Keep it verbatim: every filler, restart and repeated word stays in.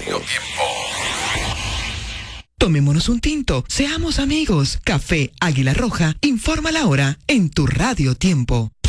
Radio Tiempo. Tomémonos un tinto, seamos amigos. Café Águila Roja informa la hora en tu Radio Tiempo.